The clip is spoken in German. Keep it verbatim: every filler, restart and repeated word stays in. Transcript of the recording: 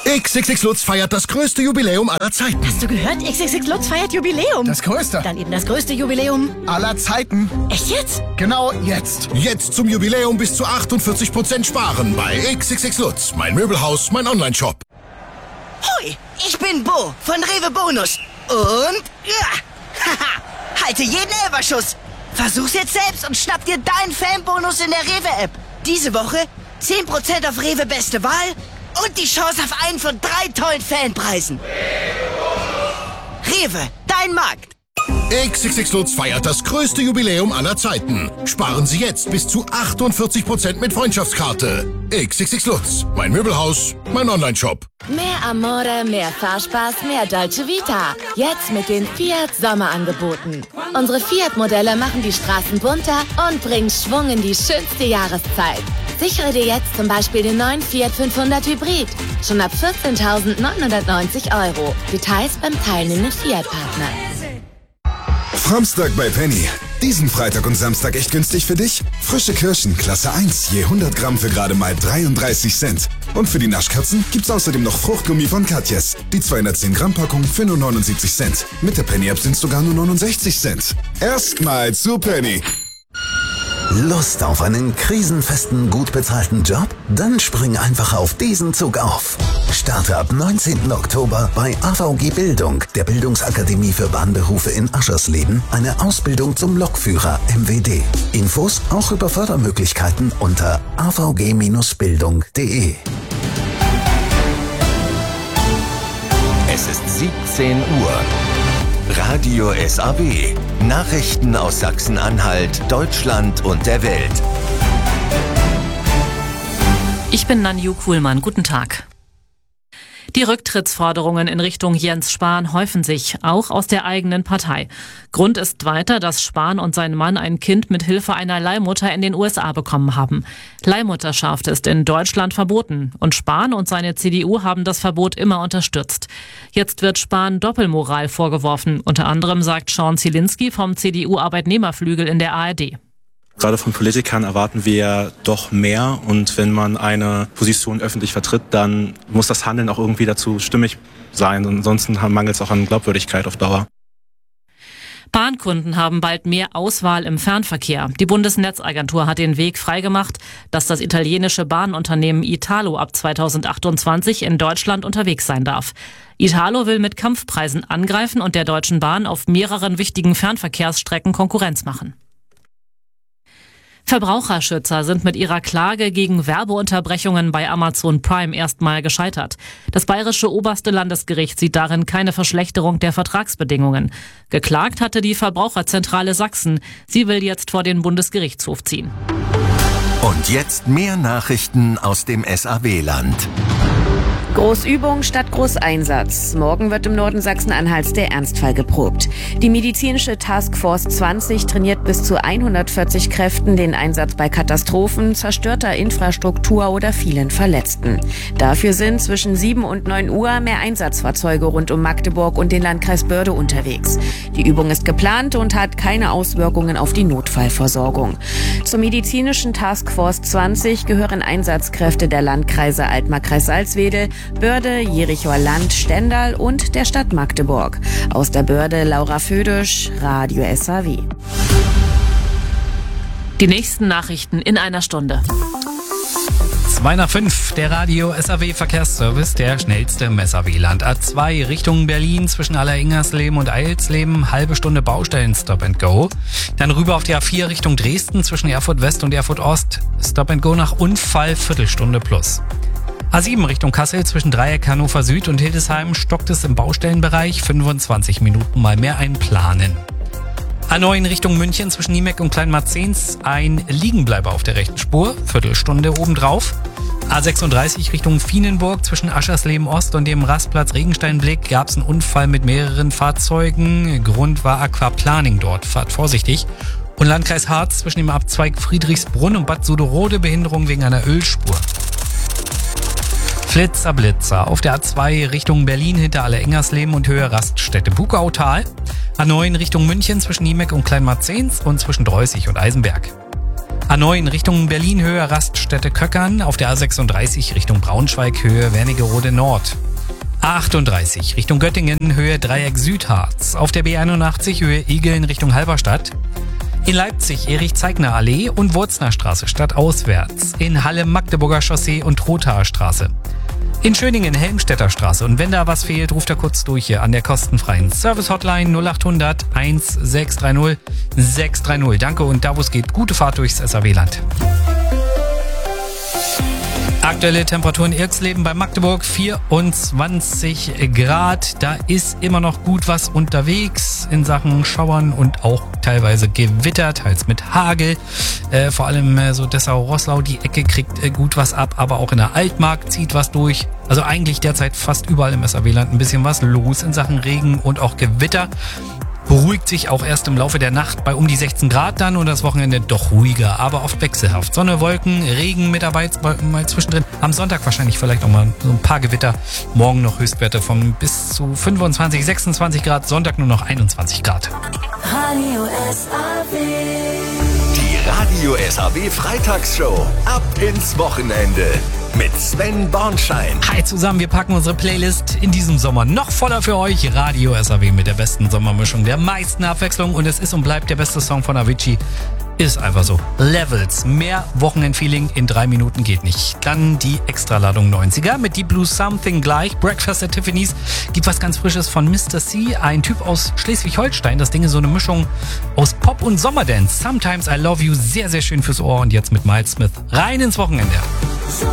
X X X Lutz feiert das größte Jubiläum aller Zeiten. Hast du gehört? X X X Lutz feiert Jubiläum. Das größte. Dann eben das größte Jubiläum aller Zeiten. Echt jetzt? Genau jetzt. Jetzt zum Jubiläum bis zu achtundvierzig Prozent sparen bei X X X Lutz. Mein Möbelhaus, mein Online-Shop. Hoi, ich bin Bo von Rewe Bonus. Und, ja, haha, halte jeden Elberschuss. Versuch's jetzt selbst und schnapp dir deinen Fanbonus in der Rewe-App. Diese Woche zehn Prozent auf Rewe Beste Wahl und die Chance auf einen von drei tollen Fanpreisen. Rewe, dein Markt. X X X Lutz feiert das größte Jubiläum aller Zeiten. Sparen Sie jetzt bis zu achtundvierzig Prozent mit Freundschaftskarte. X X X Lutz, mein Möbelhaus, mein Online-Shop. Mehr Amore, mehr Fahrspaß, mehr Dolce Vita. Jetzt mit den Fiat Sommerangeboten. Unsere Fiat-Modelle machen die Straßen bunter und bringen Schwung in die schönste Jahreszeit. Sichere dir jetzt zum Beispiel den neuen Fiat fünfhundert Hybrid. Schon ab vierzehntausendneunhundertneunzig Euro. Details beim teilnehmenden Fiat-Partner. Framstag bei Penny. Diesen Freitag und Samstag echt günstig für dich? Frische Kirschen, Klasse eins, je hundert Gramm für gerade mal dreiunddreißig Cent. Und für die Naschkatzen gibt's außerdem noch Fruchtgummi von Katjes. Die zweihundertzehn Gramm Packung für nur neunundsiebzig Cent. Mit der Penny-App sind's sogar nur neunundsechzig Cent. Erstmal zu Penny. Lust auf einen krisenfesten, gut bezahlten Job? Dann spring einfach auf diesen Zug auf. Starte ab neunzehnten Oktober bei A V G Bildung, der Bildungsakademie für Bahnberufe in Aschersleben, eine Ausbildung zum Lokführer M W D. Infos auch über Fördermöglichkeiten unter a v g Bindestrich bildung punkt de. Es ist siebzehn Uhr. Radio S A W. Nachrichten aus Sachsen-Anhalt, Deutschland und der Welt. Ich bin Nanju Kuhlmann. Guten Tag. Die Rücktrittsforderungen in Richtung Jens Spahn häufen sich, auch aus der eigenen Partei. Grund ist weiter, dass Spahn und sein Mann ein Kind mit Hilfe einer Leihmutter in den U S A bekommen haben. Leihmutterschaft ist in Deutschland verboten und Spahn und seine C D U haben das Verbot immer unterstützt. Jetzt wird Spahn Doppelmoral vorgeworfen. Unter anderem sagt Sean Zielinski vom C D U-Arbeitnehmerflügel in der A R D. Gerade von Politikern erwarten wir doch mehr und wenn man eine Position öffentlich vertritt, dann muss das Handeln auch irgendwie dazu stimmig sein. Ansonsten mangelt es auch an Glaubwürdigkeit auf Dauer. Bahnkunden haben bald mehr Auswahl im Fernverkehr. Die Bundesnetzagentur hat den Weg freigemacht, dass das italienische Bahnunternehmen Italo ab zweitausendachtundzwanzig in Deutschland unterwegs sein darf. Italo will mit Kampfpreisen angreifen und der Deutschen Bahn auf mehreren wichtigen Fernverkehrsstrecken Konkurrenz machen. Verbraucherschützer sind mit ihrer Klage gegen Werbeunterbrechungen bei Amazon Prime erstmal gescheitert. Das bayerische oberste Landesgericht sieht darin keine Verschlechterung der Vertragsbedingungen. Geklagt hatte die Verbraucherzentrale Sachsen. Sie will jetzt vor den Bundesgerichtshof ziehen. Und jetzt mehr Nachrichten aus dem S A W-Land. Großübung statt Großeinsatz. Morgen wird im Norden Sachsen-Anhalts der Ernstfall geprobt. Die medizinische Taskforce zwanzig trainiert bis zu hundertvierzig Kräften den Einsatz bei Katastrophen, zerstörter Infrastruktur oder vielen Verletzten. Dafür sind zwischen sieben und neun Uhr mehr Einsatzfahrzeuge rund um Magdeburg und den Landkreis Börde unterwegs. Die Übung ist geplant und hat keine Auswirkungen auf die Notfallversorgung. Zur medizinischen Taskforce zwanzig gehören Einsatzkräfte der Landkreise Altmark-Kreis Salzwedel, Börde, Jerichoer Land, Stendal und der Stadt Magdeburg. Aus der Börde Laura Födisch, Radio S A W. Die nächsten Nachrichten in einer Stunde. zwei nach fünf, der Radio S A W Verkehrsservice, der schnellste im S A W-Land. A zwei Richtung Berlin zwischen Alleringersleben und Eilsleben, halbe Stunde Baustellen Stop and Go. Dann rüber auf die A vier Richtung Dresden zwischen Erfurt West und Erfurt Ost, Stop and Go nach Unfall, Viertelstunde plus. A sieben Richtung Kassel zwischen Dreieck Hannover Süd und Hildesheim stockt es im Baustellenbereich, fünfundzwanzig Minuten mal mehr einplanen. A neun Richtung München zwischen Niemeck und Kleinmarzens ein Liegenbleiber auf der rechten Spur, Viertelstunde obendrauf. A sechsunddreißig Richtung Vienenburg zwischen Aschersleben Ost und dem Rastplatz Regensteinblick gab es einen Unfall mit mehreren Fahrzeugen. Grund war Aquaplaning dort, fahrt vorsichtig. Und Landkreis Harz zwischen dem Abzweig Friedrichsbrunn und Bad Suderode Behinderung wegen einer Ölspur. Flitzer Blitzer auf der A zwei Richtung Berlin hinter Alleringersleben und Höhe Raststätte Bukautal. A neun Richtung München zwischen Niemeck und Kleinmarzens und zwischen Dreußig und Eisenberg. A neun Richtung Berlin Höhe Raststätte Köckern, auf der A sechsunddreißig Richtung Braunschweig Höhe Wernigerode Nord. A achtunddreißig Richtung Göttingen Höhe Dreieck Südharz, auf der B einundachtzig Höhe Igeln Richtung Halberstadt. In Leipzig Erich-Zeigner Allee und Wurzner Straße stadtauswärts. In Halle Magdeburger Chaussee und Trothaer Straße. In Schöningen Helmstedter Straße. Und wenn da was fehlt, ruft er kurz durch hier an der kostenfreien Service-Hotline null acht hundert sechshundertsechzig sechshundertdreißig. Danke und da wo es geht, gute Fahrt durchs S A W-Land. Aktuelle Temperaturen Irxleben bei Magdeburg vierundzwanzig Grad. Da ist immer noch gut was unterwegs in Sachen Schauern und auch teilweise Gewitter, teils mit Hagel. Äh, vor allem äh, so Dessau-Roßlau, die Ecke kriegt äh, gut was ab, aber auch in der Altmark zieht was durch. Also eigentlich derzeit fast überall im S A W-Land ein bisschen was los in Sachen Regen und auch Gewitter. Beruhigt sich auch erst im Laufe der Nacht bei um die sechzehn Grad dann und das Wochenende doch ruhiger, aber oft wechselhaft. Sonne, Wolken, Regen mit dabei mal zwischendrin. Am Sonntag wahrscheinlich vielleicht auch mal so ein paar Gewitter. Morgen noch Höchstwerte von bis zu fünfundzwanzig, sechsundzwanzig Grad. Sonntag nur noch einundzwanzig Grad. Radio S A W. Die Radio S A W Freitagsshow. Ab ins Wochenende. Mit Sven Bornschein. Hi zusammen, wir packen unsere Playlist in diesem Sommer noch voller für euch. Radio S A W mit der besten Sommermischung, der meisten Abwechslung und es ist und bleibt der beste Song von Avicii. Ist einfach so. Levels. Mehr Wochenendfeeling in drei Minuten geht nicht. Dann die Extraladung neunziger mit Deep Blue Something gleich. Breakfast at Tiffany's. Gibt was ganz Frisches von Mister C. Ein Typ aus Schleswig-Holstein. Das Ding ist so eine Mischung aus Pop und Sommerdance. Sometimes I Love You. Sehr, sehr schön fürs Ohr. Und jetzt mit Miles Smith. Rein ins Wochenende.